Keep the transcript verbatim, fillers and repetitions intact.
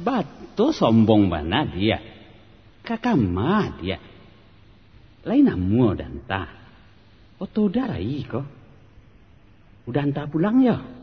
Batu sombong mana dia. Kakak mah dia. Lain namu dan ta. Oto darai ko. Udah entah pulang ya.